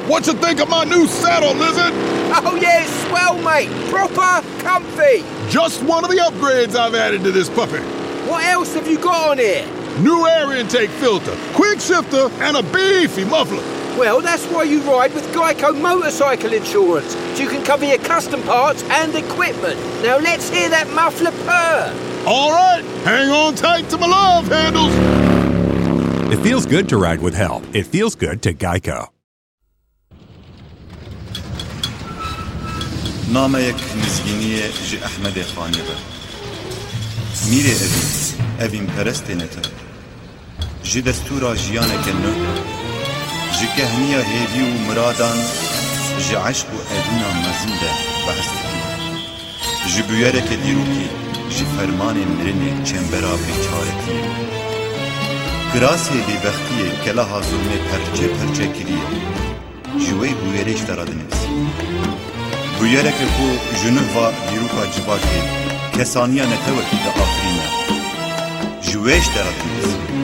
What you think of my new saddle, Lizard? Oh yeah, it's swell, mate. Proper comfy. Just one of the upgrades I've added to this puppy. What else have you got on here? New air intake filter, quick shifter, and a beefy muffler. Well, that's why you ride with Geico motorcycle insurance. So you can cover your custom parts and equipment. Now let's hear that muffler purr. All right, hang on tight to my love handles. It feels good to ride with help. It feels good to Geico. نامەیەک نزگینیە ji Ehmedê Xanê be. Mîrê evîn perestênete. Ji destûra jiyaneke nû, ji kehniya hêvî û miradan, ji eşq û evîna mezin de behs dikin. Ji bûyereke dîrokî, ji fermanên mirinê çembera bêçaretiyê. Kirasê bêbextiyê keleha zulmê perçe perçe kiriye. Ji wê bûyerê ji te re dinivîsî. Bûyereke ku ji nûva dîroka civakê kesaniya netewekî de afirîne. Ji wê ji te re dinivîsî.